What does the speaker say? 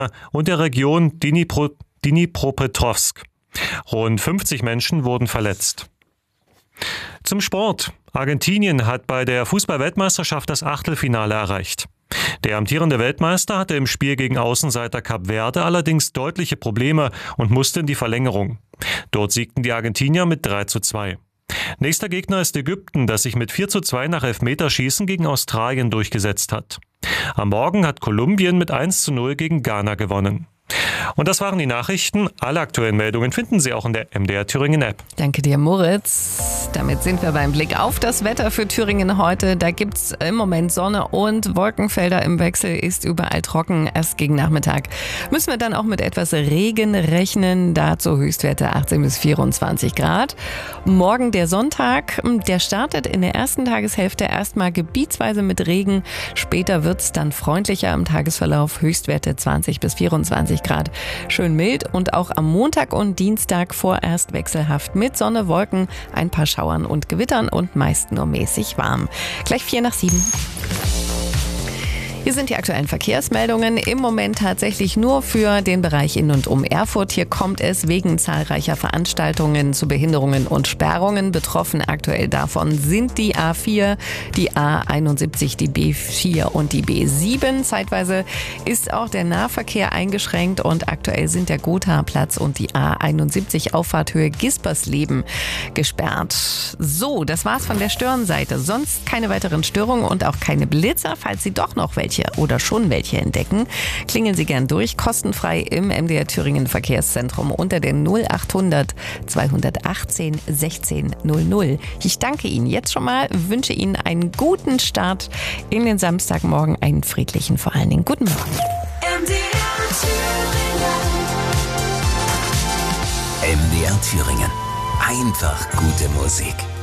und der Region Dnipropetrovsk. Rund 50 Menschen wurden verletzt. Zum Sport. Argentinien hat bei der Fußball-Weltmeisterschaft das Achtelfinale erreicht. Der amtierende Weltmeister hatte im Spiel gegen Außenseiter Kap Verde allerdings deutliche Probleme und musste in die Verlängerung. Dort siegten die Argentinier mit 3:2. Nächster Gegner ist Ägypten, das sich mit 4:2 nach Elfmeterschießen gegen Australien durchgesetzt hat. Am Morgen hat Kolumbien mit 1:0 gegen Ghana gewonnen. Und das waren die Nachrichten. Alle aktuellen Meldungen finden Sie auch in der MDR Thüringen App. Danke dir, Moritz. Damit sind wir beim Blick auf das Wetter für Thüringen heute. Da gibt's im Moment Sonne und Wolkenfelder im Wechsel, ist überall trocken. Erst gegen Nachmittag müssen wir dann auch mit etwas Regen rechnen. Dazu Höchstwerte 18 bis 24 Grad. Morgen der Sonntag, der startet in der ersten Tageshälfte erstmal gebietsweise mit Regen. Später wird's dann freundlicher im Tagesverlauf. Höchstwerte 20 bis 24 Grad. Schön mild und auch am Montag und Dienstag vorerst wechselhaft mit Sonne, Wolken, ein paar Schauern und Gewittern und meist nur mäßig warm. Gleich 6:45. Hier sind die aktuellen Verkehrsmeldungen. Im Moment tatsächlich nur für den Bereich in und um Erfurt. Hier kommt es wegen zahlreicher Veranstaltungen zu Behinderungen und Sperrungen. Betroffen aktuell davon sind die A4, die A71, die B4 und die B7. Zeitweise ist auch der Nahverkehr eingeschränkt und aktuell sind der Gotha-Platz und die A71 Auffahrthöhe Gispersleben gesperrt. So, das war's von der Störenseite. Sonst keine weiteren Störungen und auch keine Blitzer. Falls Sie doch noch welche oder schon welche entdecken, klingeln Sie gern durch, kostenfrei im MDR Thüringen Verkehrszentrum unter der 0800 218 16 00. Ich danke Ihnen jetzt schon mal, wünsche Ihnen einen guten Start in den Samstagmorgen, einen friedlichen vor allen Dingen. Guten Morgen. MDR Thüringen. Einfach gute Musik.